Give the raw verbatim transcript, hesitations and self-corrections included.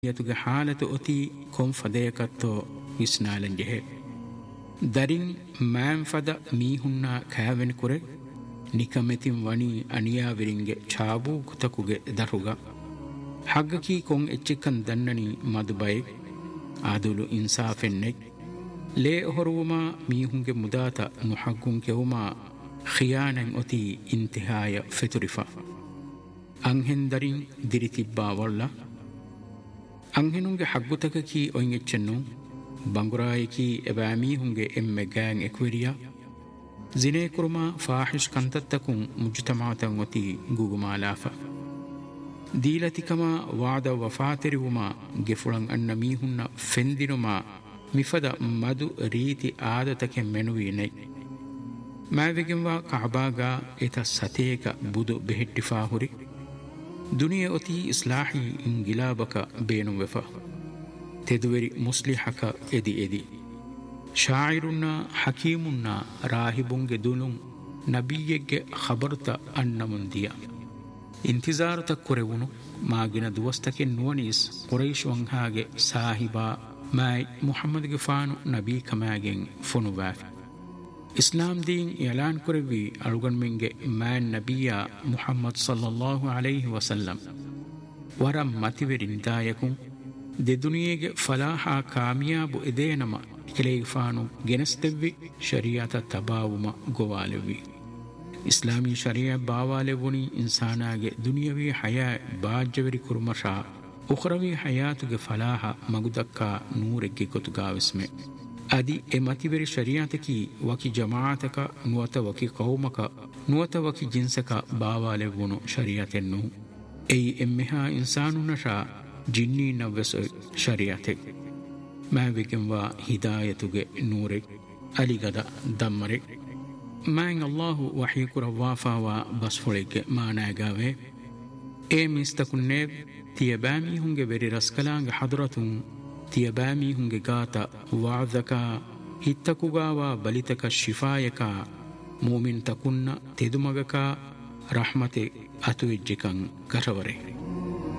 ಯತುಗೆ ಹಾಲತು ಒತಿ ಕೊಂ ಫದಯಕತ್ತೋ ವಿಸ್ನಾಲಂಜೆಹೆ ದರಿನ್ ಮ್ಯಾಂ ಫದ ಮೀಹುನ್ನ ಖಾವೆನ್ ಕುರೆ ನಿಕಮೆತಿಂ ವಣಿ ಅಣಿಯಾವಿರಿಂಗೆ ಛಾಬೂ ಕುತಕುಗೆ ದರುಗ ಹಗ್ಗಕಿ ಕೊಂ ಎಚ್ಚಿಕ್ಕನ್ ದನ್ನನಿ ಮದುಬೈ ಆದುಲು ಇನ್ಸಾಫೆನ್ನೆ ಲೇ ಹೊರುವುಮ ಮೀಹುಂಗೆ ಮುದಾತ ನುಹಗ್ಗುಂ ಕೆವುಮ ಖಿಯಾನನ್ ಒತಿ ಇಂತಿಹಾಯ ಫೆತುರಿಫ ಅಂಹೆನ್ ದರಿನ್ ದಿರಿತಿಬ್ಬಾ ವಳ್ಳ ಅಂಹೆನುಂಗೆ ಹಗ್ಗುತಕಕಿ ಒಯ್ಗೆಚ್ಚೆನ್ನು ಬಂಗುರಾಯಿಕಿ ಎಬಾಮೀಹುಂಗೆ ಎಮ್ಮೆ ಗ್ಯಾಂಗ್ ಎಕ್ವಿರಿಯ ಜಿನೇ ಕುರುಮ ಫಾಹಿಶ್ ಕಂತತ್ತಕುಂ ಮುಜ್ತಮಾತಂ ಒತಿ ಗುಗುಮಾಲಾಫ ದೀಲತಿಕಮ ವಾದ ವಫಾತೆರಿವುಮ ಗೆಫುಳಂ ಅಣ್ಣ ಮೀಹುನ್ನ ಫೆಂದಿನುಮ ಮಿಫದ ಮದು ರೀತಿ ಆದತಕೆ ಮೆನುವೀನೈ ಮ್ಯಾವಿಗೆಂವ ಕಅಬಾಗ ಎತ ಸತೇಕ ಬುದು ಬೆಹೆಟ್ಟಿಫಾಹುರಿ ದುನಿಯ ಒತಿ ಇಸ್ಲಾಹಿ ಇಂಗಿಲಾಬಕ ಬೇನು ವೆಫ ತೆದುವೆರಿ ಮುಸ್ಲಿಹಕ ಎದಿ ಎದಿ ಶಾಯಿರುನ್ನ ಹಕೀಮುನ್ನ ರಾಹಿಬುಂಗೆ ದುನುಂ ನಬಿಯೆಗ್ಗೆ ಖಬರ್ತ ಅಣ್ಣ ಮುಂದಿಯ ಇಂತಿಜಾರತ ಕೊರೆವುನು ಮಾಗಿನ ದುವಸ್ತಕೆ ನುವನೀಸ್ ಕುರೈಶ್ ವಂಹಾಗೆ ಸಾಹಿಬಾ ಮಾಯ್ ಮುಹಮ್ಮದ್ಗೆ ಫಾನು ನಬಿ ಕಮಾಗೆಂ ಫೊನುವಾಫ್ ಇಸ್ಲಾಂ ದೀನ್ ಎಲಾನ್ ಕುರೆವಿ ಅಳುಗಣ್ಮಿಂಗೆ ಮ್ಯಾನ್ ನಬಿಯ ಮುಹಮ್ಮದ್ ಸಲ್ಲಲ್ಲಾಹು ಅಲೈಹಿ ವಸಲ್ಲಂ ವರ ಮತಿವೆರಿ ನಿದಾಯಕು ದೆದುನಿಯೆಗೆ ಫಲಾಹ ಕಾಮಿಯಾಬು ಎದೇನಮ ಕೆಲೇಫಾನು ಗೆನಸ್ತೆವ್ವಿ ಶರಿಯಾತ ತಬಾವುಮ ಗೋವಾಲೆವ್ವಿ ಇಸ್ಲಾಮಿ ಶರಿಯ ಬಾವಾಲೆವುನಿ ಇನ್ಸಾನಾಗೆ ದುನಿಯವಿ ಹಯಾ ಬಾಜ್ಯವೆರಿ ಕುರುಮಶಾ ಉಖ್ರವಿ ಹಯಾತುಗೆ ಫಲಾಹ ಮಗುದಕ್ಕ ನೂರೆಗ್ಗೆ ಕೊತುಗಾವಿಸ್ಮೆ ಅದಿ ಎ ಮತಿವೆರಿ ಶರಿಯಾತಕಿ ವಕಿ ಜಮಾತಕ ನುವತ ವಕಿ ಕೌಮಕ ನುವತ ವಕಿ ಜಿನ್ಸಕ ಬಾವಾಲೆವುನು ಶರಿಯಾತೆನ್ನು ಎಯಿ ಎಮ್ಮೆಹಾ ಇನ್ಸಾನುನಶಾ ಜಿನ್ನಿ ನವ್ವೆಸ ಶರಿಯಾತೆ ಮ್ಯಾವಿಗೆಂವ ಹಿದಾಯತುಗೆ ನೂರೆ ಅಲಿಗದ ದಮ್ಮರೆ ಮ್ಯಾಂಗ್ ಅಲ್ಲಾಹು ವಹೀಕುರ ವಾಫಾವ ಬಸ್ಫೊಳೆಗೆ ಮಾನಾಗಾವೆ ಎ ಮಿಸ್ತಕುನ್ನೆ ತಿಯಬಾಮಿ ಹುಂಗೆ ವೆರಿ ರಸ್ಕಲಾಂಗ ಹದುರತುಂ ತಿಯಬಾಮಿ ಹುಂಗೆ ಗಾತ ವಾದಕ ಹಿತ್ತಕುಗಾವ ಬಲಿತಕ ಶಿಫಾಯಕ ಮೂಮಿನ್ ತಕುನ್ನ ತೆದುಮಗಕ ರಹಮತೆ ಅತುವಿಜ್ಜಿಕಂ ಕರವರೆ